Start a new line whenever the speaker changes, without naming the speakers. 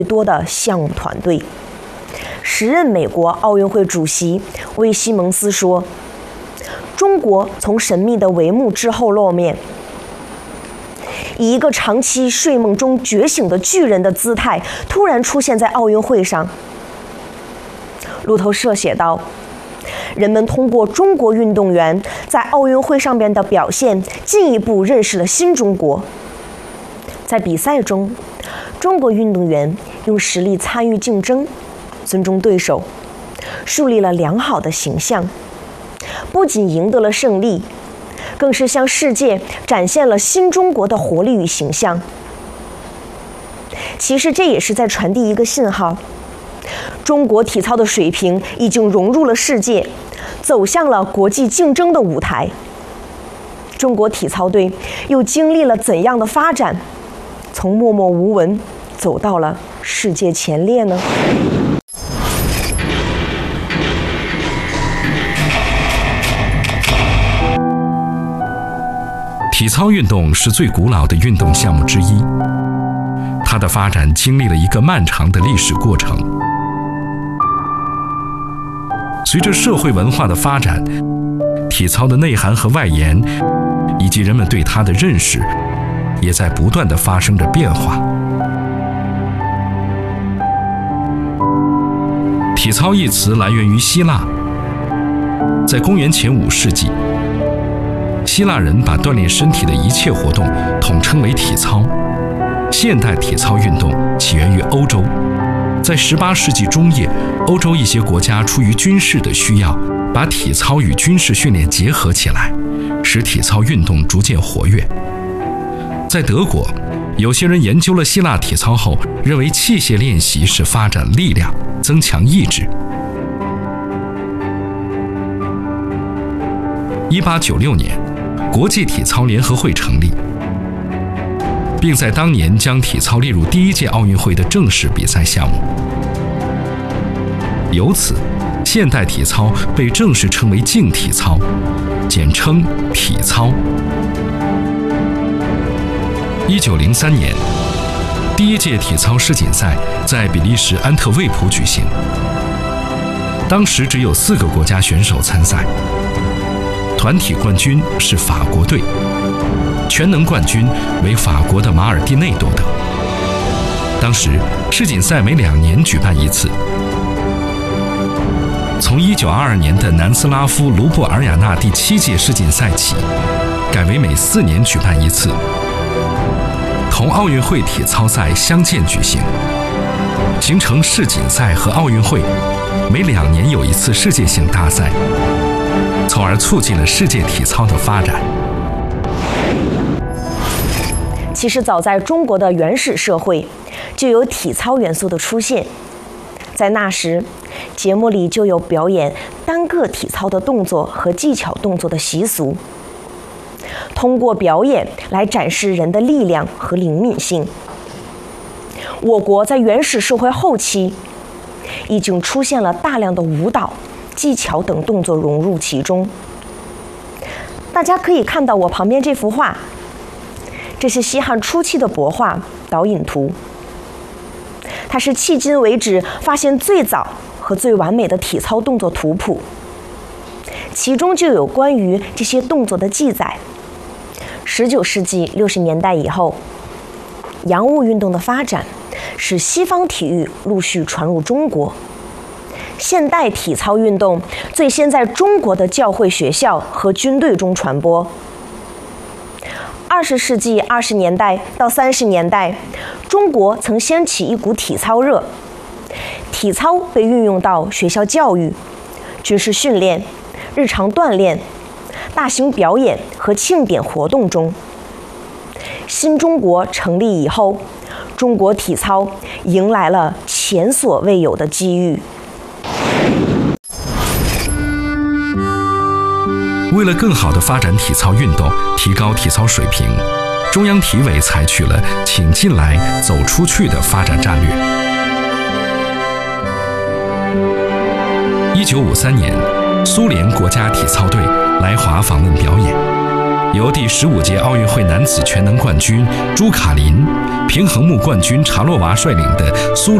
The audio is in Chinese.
多的项目团队。时任美国奥运会主席威西蒙斯说：“中国从神秘的帷幕之后露面，以一个长期睡梦中觉醒的巨人的姿态，突然出现在奥运会上。”路透社写道：“人们通过中国运动员在奥运会上边的表现，进一步认识了新中国。在比赛中，中国运动员用实力参与竞争，尊重对手，树立了良好的形象，不仅赢得了胜利，更是向世界展现了新中国的活力与形象。其实这也是在传递一个信号：中国体操的水平已经融入了世界，走向了国际竞争的舞台。中国体操队又经历了怎样的发展，从默默无闻走到了世界前列呢？
体操运动是最古老的运动项目之一，它的发展经历了一个漫长的历史过程。随着社会文化的发展，体操的内涵和外延，以及人们对它的认识，也在不断地发生着变化。体操一词来源于希腊，在公元前5世纪，希腊人把锻炼身体的一切活动统称为体操。现代体操运动起源于欧洲，在18世纪中叶，欧洲一些国家出于军事的需要，把体操与军事训练结合起来，使体操运动逐渐活跃。在德国，有些人研究了希腊体操后，认为器械练习是发展力量、增强意志。1896年，国际体操联合会成立，并在当年将体操列入第1届奥运会的正式比赛项目。由此，现代体操被正式称为竞体操，简称体操。1903年，第1届体操世锦赛在比利时安特卫普举行，当时只有4个国家选手参赛。团体冠军是法国队，全能冠军为法国的马尔蒂内夺得。当时世锦赛每2年举办一次，从1922年的南斯拉夫卢布尔雅纳第7届世锦赛起，改为每4年举办一次，同奥运会体操赛相间举行，形成世锦赛和奥运会每2年有一次世界性大赛，从而促进了世界体操的发展。
其实早在中国的原始社会，就有体操元素的出现。在那时，节目里就有表演单个体操的动作和技巧动作的习俗，通过表演来展示人的力量和灵敏性。我国在原始社会后期，已经出现了大量的舞蹈、技巧等动作融入其中。大家可以看到我旁边这幅画，这是西汉初期的帛画导引图，它是迄今为止发现最早和最完美的体操动作图谱，其中就有关于这些动作的记载。19世纪60年代以后，洋务运动的发展使西方体育陆续传入中国。现代体操运动最先在中国的教会学校和军队中传播。20世纪20年代到30年代，中国曾掀起一股体操热，体操被运用到学校教育、军事训练、日常锻炼、大型表演和庆典活动中。新中国成立以后，中国体操迎来了前所未有的机遇。
为了更好地发展体操运动，提高体操水平，中央体委采取了“请进来，走出去”的发展战略。1953年，苏联国家体操队来华访问表演， 由第15届奥运会男子全能冠军朱卡林、平衡木冠军查洛娃率领的苏